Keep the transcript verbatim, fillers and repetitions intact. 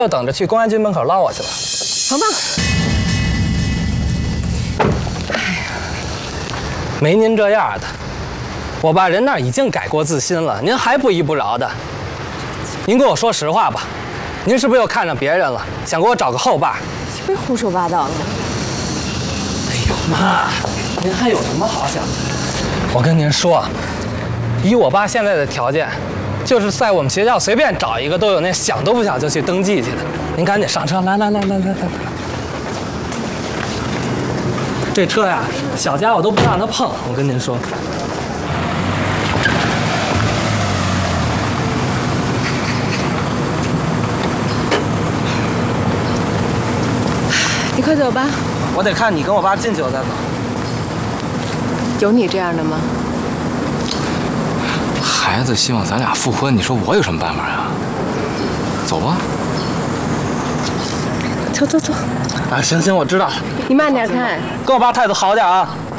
就等着去公安局门口捞我去了。 好吧。 哎呀，没您这样的，我爸人那儿已经改过自新了，您还不依不饶的。您跟我说实话吧，您是不是又看上别人了，想给我找个后爸？ 别胡说八道了。 哎呦妈，您还有什么好想的？我跟您说，以我爸现在的条件。 就是在我们学校随便找一个都有那想都不想就去登记去的。您赶紧上车，来来来来来来来。这车呀，小家伙都不让他碰，我跟您说。 你快走吧。 我得看你跟我爸进去我再走。 有你这样的吗？ 孩子希望咱俩复婚，你说我有什么办法呀？走吧。 走走走。 啊，行行，我知道了。 你慢点开。 跟我爸态度好点啊。